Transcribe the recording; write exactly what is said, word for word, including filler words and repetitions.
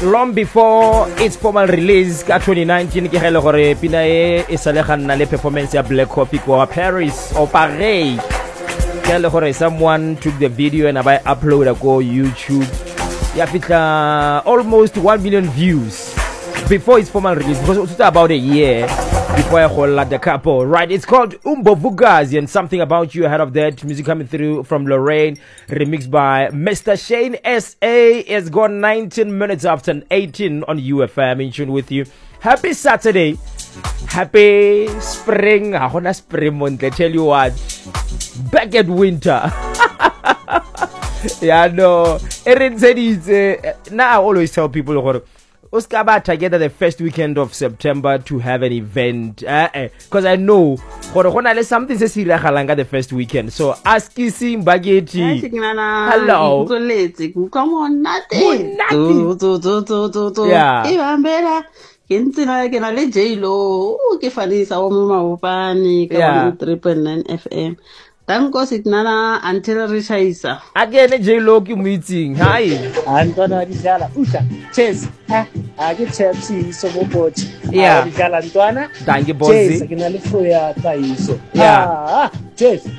long before its formal release ka twenty nineteen ke hele gore pina e e sale ga nna le performance ya Black Coffee kwa Paris or Paris ke hele gore someone took the video and I uploaded ko YouTube ya fitla almost one million views before its formal release. It was about a year before I hold the couple. Right, it's called Umbovukazi and Something About You. Ahead of that, music coming through from Lorraine, remixed by Mister Shane S A. It's gone nineteen minutes after eighteen on U F M. In tune with you. Happy Saturday. Happy spring. I want to spring month. I tell you what. Back at winter. Yeah, no. Erin said it's, uh, now I always tell people, Uskaba together the first weekend of September to have an event because uh, uh, I know there's something says the first weekend. So ask Kissing Bageti. Hello. Come on, nothing. Nothing. Do, do, do, do, do. Yeah. Even better. Kintina ke na le J-Lo. O ke fanisa o mo maopane ka three point nine F M. Tanko signana until Rishaisa. Again, J-Lo meeting. Hi. Antona Rijala. Usha. Cheers. Ha. Ake Chelsea so bobochi. Yeah. Rijala Antona. Thank you, boss. Cheers. Kina le fo ya taiso. Yeah. Ah. Cheers.